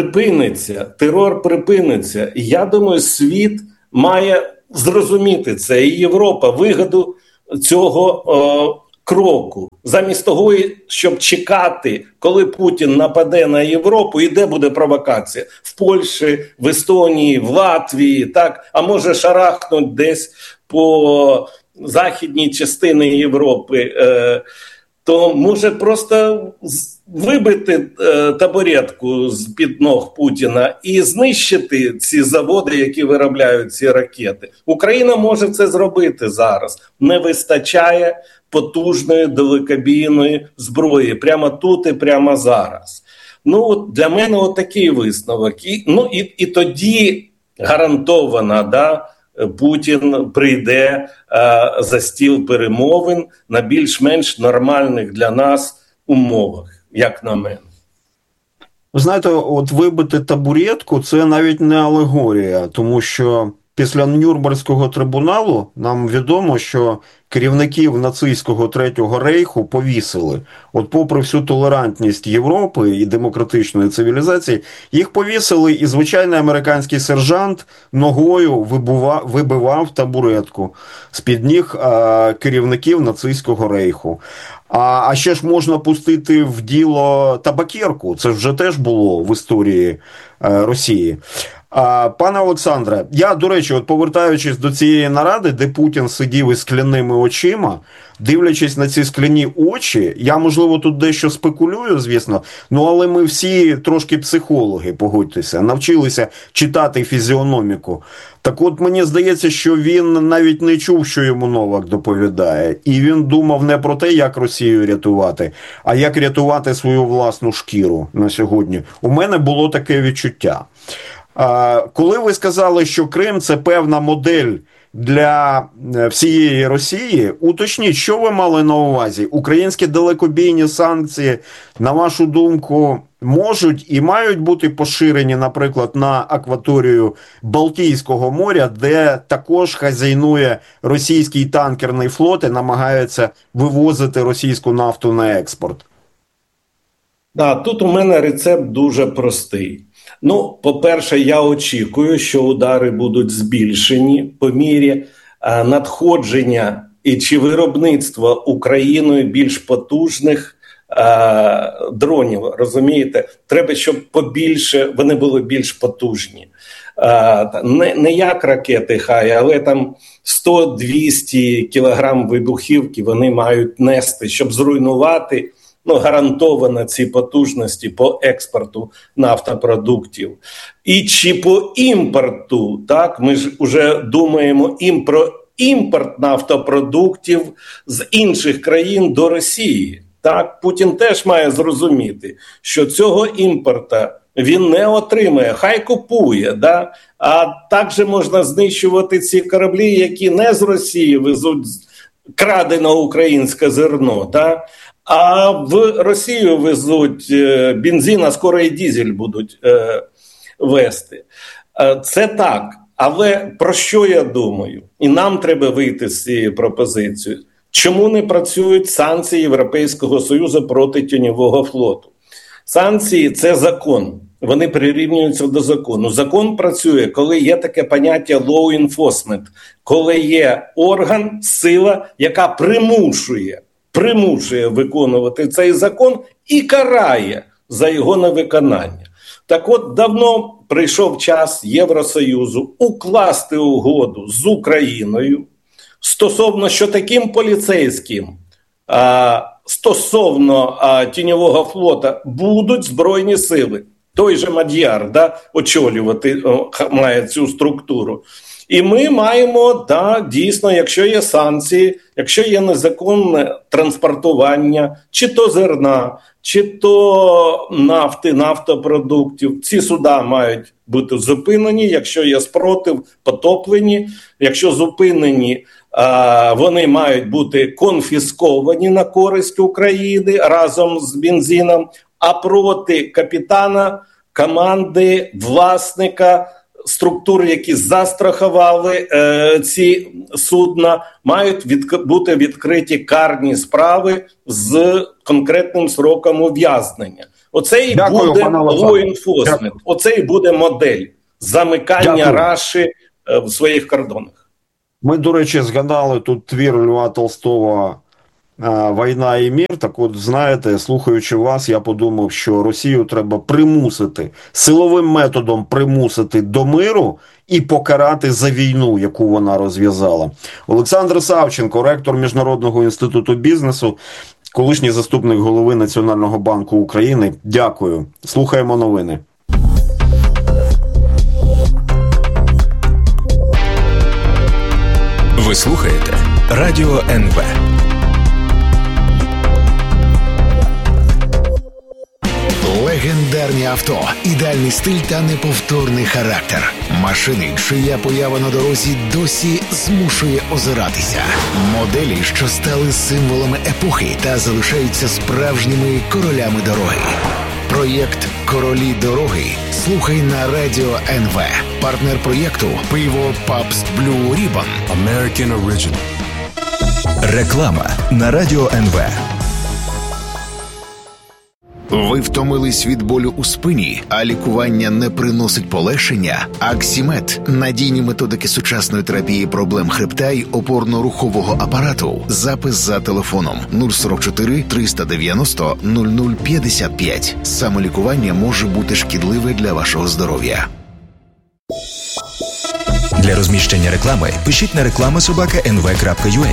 припиниться. І я думаю, світ має зрозуміти це, і Європа вигоду цього кроку. Замість того, щоб чекати, коли Путін нападе на Європу, і де буде провокація? В Польщі, в Естонії, в Латвії, так? А може шарахнуть десь по західній частині Європи, то може просто вибити табуретку з-під ног Путіна і знищити ці заводи, які виробляють ці ракети. Україна може це зробити зараз. Не вистачає потужної далекобійної зброї прямо тут і прямо зараз. Для мене такий висновок. І тоді гарантовано, Путін прийде за стіл перемовин на більш-менш нормальних для нас умовах, як на мене. Ви знаєте, вибити табуретку – це навіть не алегорія, тому що після Нюрнберзького трибуналу нам відомо, що керівників нацистського Третього рейху повісили. Попри всю толерантність Європи і демократичної цивілізації, їх повісили, і звичайний американський сержант ногою вибивав табуретку з-під ніг керівників нацистського рейху. А ще ж можна пустити в діло табакерку, це вже теж було в історії Росії. Пане Олександре, я, до речі, повертаючись до цієї наради, де Путін сидів із скляними очима, дивлячись на ці скляні очі, я, можливо, тут дещо спекулюю, звісно, але ми всі трошки психологи, погодьтеся, навчилися читати фізіономіку. Так мені здається, що він навіть не чув, що йому Новак доповідає. І він думав не про те, як Росію рятувати, а як рятувати свою власну шкіру на сьогодні. У мене було таке відчуття. Коли ви сказали, що Крим – це певна модель для всієї Росії, уточніть, що ви мали на увазі? Українські далекобійні санкції, на вашу думку, можуть і мають бути поширені, наприклад, на акваторію Балтійського моря, де також хазяйнує російський танкерний флот і намагається вивозити російську нафту на експорт? Тут у мене рецепт дуже простий. По-перше, я очікую, що удари будуть збільшені по мірі надходження чи виробництва Україною більш потужних дронів. Розумієте? Треба, щоб вони були більш потужні. Не як ракети хай, але там 100-200 кілограм вибухівки вони мають нести, щоб зруйнувати гарантовано ці потужності по експорту нафтопродуктів. І чи по імпорту, так, ми ж вже думаємо про імпорт нафтопродуктів з інших країн до Росії. Так, Путін теж має зрозуміти, що цього імпорта він не отримає, хай купує, да? А також можна знищувати ці кораблі, які не з Росії везуть крадене українське зерно, да? А в Росію везуть бензин, а скоро і дизель будуть везти. Це так. Але про що я думаю? І нам треба вийти з цією пропозицією. Чому не працюють санкції Європейського Союзу проти тіньового флоту? Санкції – це закон. Вони прирівнюються до закону. Закон працює, коли є таке поняття law enforcement, коли є орган, сила, яка примушує виконувати цей закон і карає за його невиконання. Так от, давно прийшов час Євросоюзу укласти угоду з Україною стосовно, що таким поліцейським стосовно тіньового флота будуть Збройні сили. той же Мад'яр, очолювати має цю структуру. І ми маємо, дійсно, якщо є санкції, якщо є незаконне транспортування, чи то зерна, чи то нафти, нафтопродуктів, ці суда мають бути зупинені, якщо є спротив, потоплені, якщо зупинені, вони мають бути конфісковані на користь України разом з бензином, а проти капітана, команди, власника, структури, які застрахували ці судна, мають бути відкриті карні справи з конкретним сроком ув'язнення. Оце і буде law enforcement, оце і буде модель замикання Раші в своїх кордонах. Ми, до речі, згадали тут твір Льва Толстого «Війна і мир». Так от, знаєте, слухаючи вас, я подумав, що Росію треба примусити, силовим методом примусити до миру і покарати за війну, яку вона розв'язала. Олександр Савченко, ректор Міжнародного інституту бізнесу, колишній заступник голови Національного банку України. Дякую. Слухаємо новини. Ви слухаєте Радіо НВ. Легендарні авто, ідеальний стиль та неповторний характер. Машини, чия поява на дорозі досі змушує озиратися. Моделі, що стали символами епохи та залишаються справжніми королями дороги. Проєкт «Королі дороги» слухай на Радіо НВ. Партнер проєкту – пиво Pabst Blue Ribbon. American Original. Реклама на Радіо НВ. Ви втомились від болю у спині, а лікування не приносить полегшення? Аксімед – надійні методики сучасної терапії проблем хребта й опорно-рухового апарату. Запис за телефоном 044 390 0055. Самолікування може бути шкідливе для вашого здоров'я. Для розміщення реклами пишіть на reklama@nv.ua.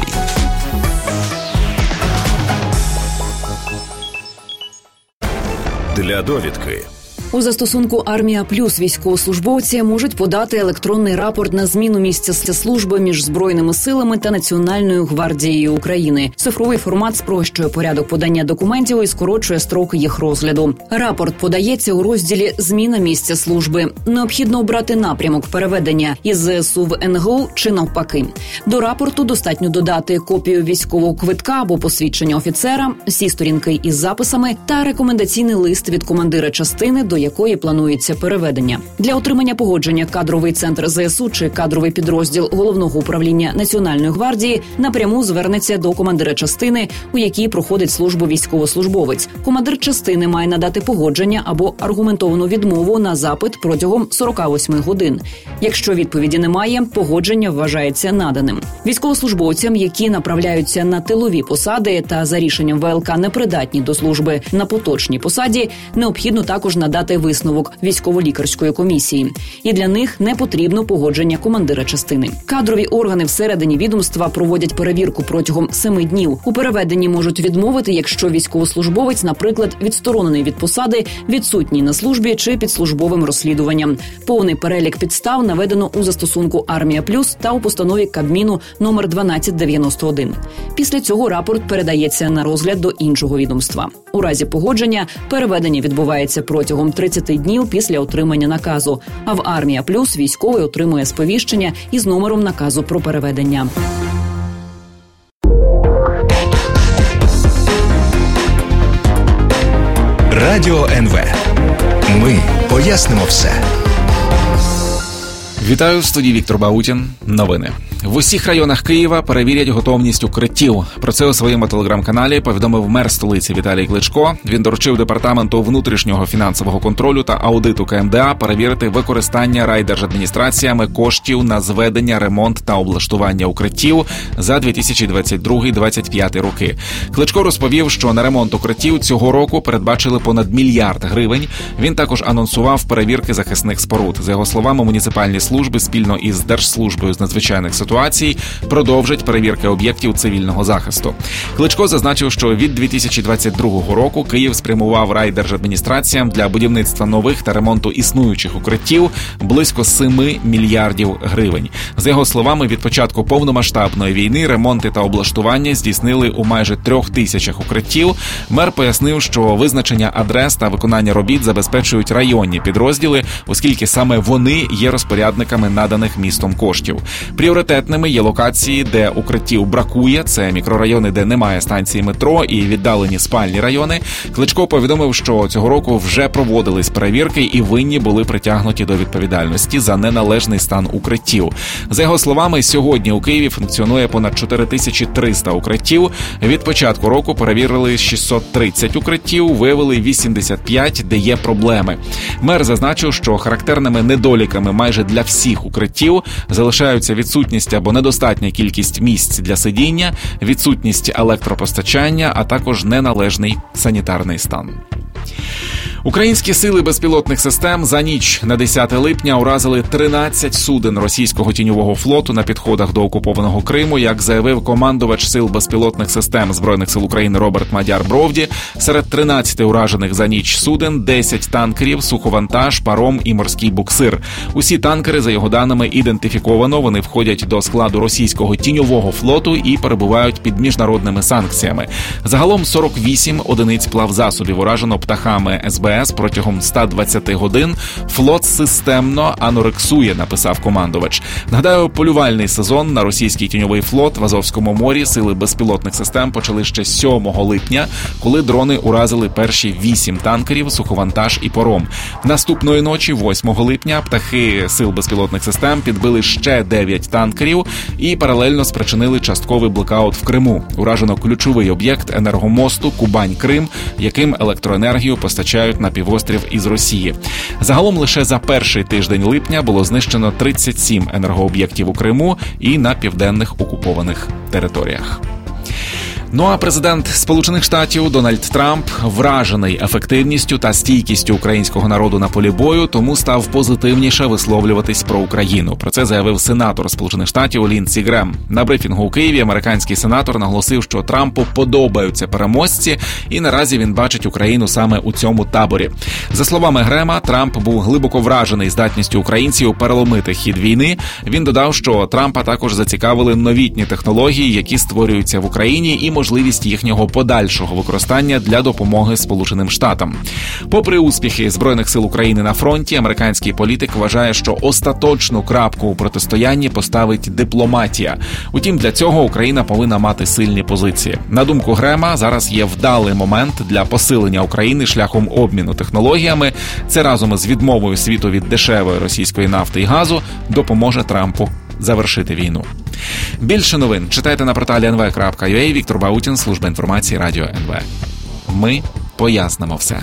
Для довідки. У застосунку «Армія Плюс» військовослужбовці можуть подати електронний рапорт на зміну місця служби між Збройними силами та Національною гвардією України. Цифровий формат спрощує порядок подання документів і скорочує строки їх розгляду. Рапорт подається у розділі «Зміна місця служби». Необхідно обрати напрямок переведення із ЗСУ в НГУ чи навпаки. До рапорту достатньо додати копію військового квитка або посвідчення офіцера, всі сторінки із записами та рекомендаційний лист від командира частини, до якої планується переведення. Для отримання погодження кадровий центр ЗСУ чи кадровий підрозділ Головного управління Національної гвардії напряму звернеться до командира частини, у якій проходить службу військовослужбовець. Командир частини має надати погодження або аргументовану відмову на запит протягом 48 годин. Якщо відповіді немає, погодження вважається наданим. Військовослужбовцям, які направляються на тилові посади та за рішенням ВЛК непридатні до служби на поточній посаді, необхідно також надати висновок військово-лікарської комісії. І для них не потрібно погодження командира частини. Кадрові органи всередині відомства проводять перевірку протягом 7 днів. У переведенні можуть відмовити, якщо військовослужбовець, наприклад, відсторонений від посади, відсутній на службі чи під службовим розслідуванням. Повний перелік підстав наведено у застосунку «Армія Плюс» та у постанові Кабміну номер 1291. Після цього рапорт передається на розгляд до іншого відомства. У разі погодження переведення відбувається протягом 30 днів після отримання наказу. А в «Армія Плюс» військовий отримує сповіщення із номером наказу про переведення. Радіо НВ. Ми пояснимо все. Вітаю, в студії Віктор Баутін. Новини. В усіх районах Києва перевірять готовність укриттів. Про це у своєму телеграм-каналі повідомив мер столиці Віталій Кличко. Він доручив департаменту внутрішнього фінансового контролю та аудиту КМДА перевірити використання райдержадміністраціями коштів на зведення, ремонт та облаштування укриттів за 2022-2025 роки. Кличко розповів, що на ремонт укриттів цього року передбачили понад 1 мільярд гривень. Він також анонсував перевірки захисних споруд. За його словами, муніципальні служби спільно із Держслужбою з надзвичайних ситуацій ситуацій продовжать перевірки об'єктів цивільного захисту. Кличко зазначив, що від 2022 року Київ спрямував райдержадміністраціям для будівництва нових та ремонту існуючих укриттів близько 7 мільярдів гривень. За його словами, від початку повномасштабної війни ремонти та облаштування здійснили у майже 3000 укриттів. Мер пояснив, що визначення адрес та виконання робіт забезпечують районні підрозділи, оскільки саме вони є розпорядниками наданих містом коштів. Пріоритетними є локації, де укриттів бракує, це мікрорайони, де немає станції метро і віддалені спальні райони. Кличко повідомив, що цього року вже проводились перевірки і винні були притягнуті до відповідальності за неналежний стан укриттів. За його словами, сьогодні у Києві функціонує понад 4300 укриттів. Від початку року перевірили 630 укриттів, виявили 85, де є проблеми. Мер зазначив, що характерними недоліками майже для всіх укриттів залишаються відсутність або недостатня кількість місць для сидіння, відсутність електропостачання, а також неналежний санітарний стан. Українські сили безпілотних систем за ніч на 10 липня уразили 13 суден російського тіньового флоту на підходах до окупованого Криму, як заявив командувач сил безпілотних систем Збройних сил України Роберт Мадяр-Бровді. Серед 13 уражених за ніч суден 10 танкерів, суховантаж, паром і морський буксир. Усі танкери, за його даними, ідентифіковано. Вони входять до складу російського тіньового флоту і перебувають під міжнародними санкціями. Загалом 48 одиниць плавзасобів уражено птахами СБС протягом 120 годин. Флот системно анорексує, написав командувач. Нагадаю, полювальний сезон на російський тіньовий флот в Азовському морі сили безпілотних систем почали ще 7 липня, коли дрони уразили перші 8 танкерів, суховантаж і паром. Наступної ночі, 8 липня, птахи сил безпілотних систем підбили ще 9 танкерів і паралельно спричинили частковий блекаут в Криму. Уражено ключовий об'єкт енергомосту Кубань-Крим, яким електроенергію постачають на півострів із Росії. Загалом лише за перший тиждень липня було знищено 37 енергооб'єктів у Криму і на південних окупованих територіях. Ну а президент Сполучених Штатів Дональд Трамп вражений ефективністю та стійкістю українського народу на полі бою, тому став позитивніше висловлюватись про Україну. Про це заявив сенатор Сполучених Штатів Ліндсі Грем. На брифінгу у Києві американський сенатор наголосив, що Трампу подобаються переможці, і наразі він бачить Україну саме у цьому таборі. За словами Грема, Трамп був глибоко вражений здатністю українців переломити хід війни. Він додав, що Трампа також зацікавили новітні технології, які створюються в Україні, і можливість їхнього подальшого використання для допомоги Сполученим Штатам. Попри успіхи Збройних сил України на фронті, американський політик вважає, що остаточну крапку у протистоянні поставить дипломатія. Утім, для цього Україна повинна мати сильні позиції. На думку Грема, зараз є вдалий момент для посилення України шляхом обміну технологіями. Це разом із відмовою світу від дешевої російської нафти і газу допоможе Трампу завершити війну. Більше новин читайте на порталі nv.ua. Віктор Баутін, служба інформації Радіо НВ. Ми пояснимо все.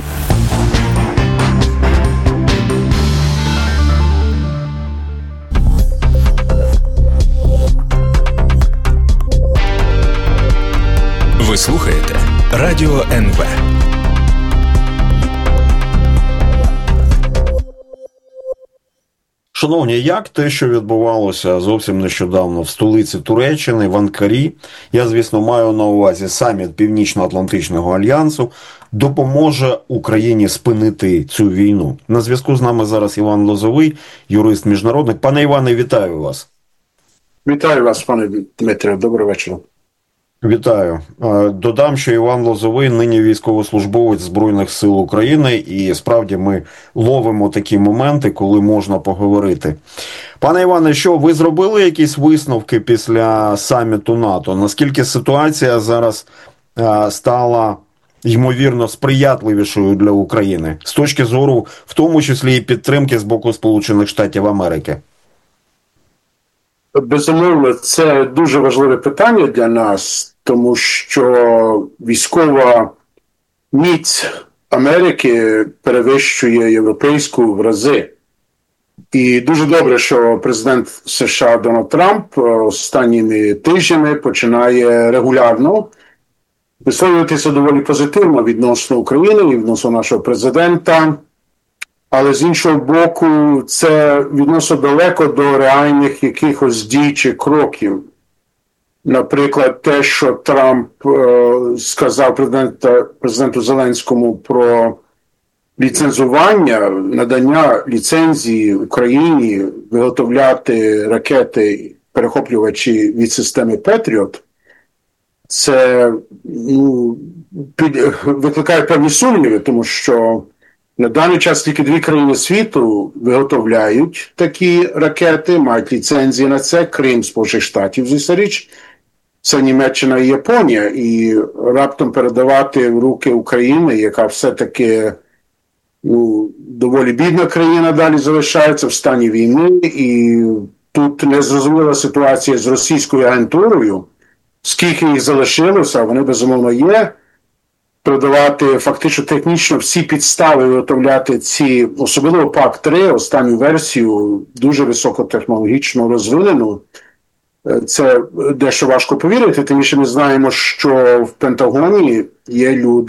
Ви слухаєте Радіо НВ. Шановні, як те, що відбувалося зовсім нещодавно в столиці Туреччини, в Анкарі, я, звісно, маю на увазі саміт Північно-Атлантичного альянсу, допоможе Україні спинити цю війну? На зв'язку з нами зараз Іван Лозовий, юрист-міжнародник. Пане Іване, вітаю вас. Вітаю вас, пане Дмитре. Доброго вечора. Вітаю. Додам, що Іван Лозовий нині військовослужбовець Збройних сил України, і справді ми ловимо такі моменти, коли можна поговорити. Пане Іване, що ви зробили якісь висновки після саміту НАТО? Наскільки ситуація зараз стала, ймовірно, сприятливішою для України з точки зору, в тому числі і підтримки з боку Сполучених Штатів Америки? Безумовно, це дуже важливе питання для нас, тому що військова міць Америки перевищує європейську в рази. І дуже добре, що президент США Дональд Трамп останніми тижнями починає регулярно висловлюватися доволі позитивно відносно України, відносно нашого президента. але з іншого боку, це відносно далеко до реальних якихось дій чи кроків. Наприклад, те, що Трамп сказав президенту Зеленському про ліцензування, надання ліцензії Україні виготовляти ракети, перехоплювачі від системи Петріот, це викликає певні сумніви, тому що на даний час тільки 2 країни світу виготовляють такі ракети, мають ліцензії на це, крім Сполучених Штатів, звісно річ. Це Німеччина і Японія. І раптом передавати в руки України, яка все-таки доволі бідна країна далі залишається в стані війни. І тут незрозуміла ситуація з російською агентурою. Скільки їх залишилося, вони безумовно є. Продавати фактично технічно всі підстави виготовляти ці, особливо ПАК-3, останню версію, дуже високотехнологічно розвинену. Це дещо важко повірити, тим більше ми знаємо, що в Пентагоні є люди,